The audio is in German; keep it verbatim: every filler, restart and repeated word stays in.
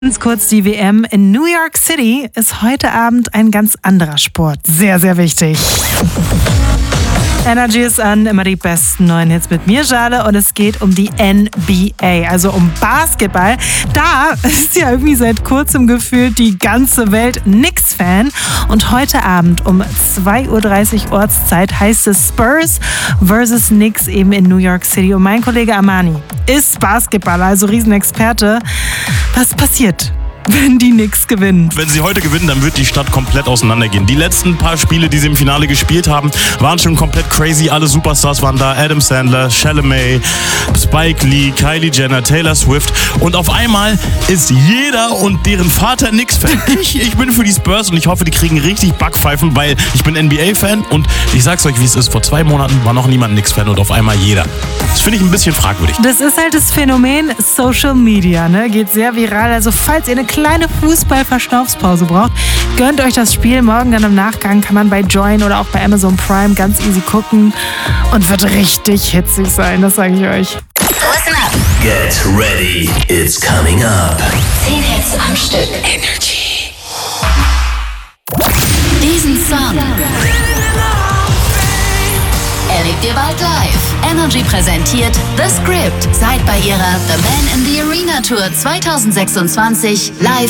Ganz kurz, die W M in New York City ist heute Abend ein ganz anderer Sport. Sehr, sehr wichtig. Energy ist an, immer die besten neuen Hits mit mir, Jale, und es geht um die N B A, also um Basketball. Da ist ja irgendwie seit kurzem gefühlt die ganze Welt Knicks-Fan und heute Abend um zwei Uhr dreißig Ortszeit heißt es Spurs versus Knicks eben in New York City. Und mein Kollege Amani ist Basketballer, also Riesenexperte. Was passiert, wenn die Knicks gewinnen? Wenn sie heute gewinnen, dann wird die Stadt komplett auseinandergehen. Die letzten paar Spiele, die sie im Finale gespielt haben, waren schon komplett crazy. Alle Superstars waren da. Adam Sandler, Chalamet, Spike Lee, Kylie Jenner, Taylor Swift. Und auf einmal ist jeder und deren Vater Knicks-Fan. Ich, ich bin für die Spurs und ich hoffe, die kriegen richtig Backpfeifen, weil ich bin N B A-Fan und ich sag's euch, wie es ist. Vor zwei Monaten war noch niemand Knicks-Fan und auf einmal jeder. Das finde ich ein bisschen fragwürdig. Das ist halt das Phänomen Social Media, ne? Geht sehr viral. Also falls ihr eine kleine Fußball-Verschnaufspause braucht, gönnt euch das Spiel. Morgen dann im Nachgang kann man bei Join oder auch bei Amazon Prime ganz easy gucken und wird richtig hitzig sein, das sage ich euch. Listen up. Get ready, it's coming up. Zehn Hits am Stück. Energy. Diesen Song erlebt ihr bald live. Energy präsentiert The Script. Seid bei ihrer The Man in the Arena Tour zwanzig sechsundzwanzig live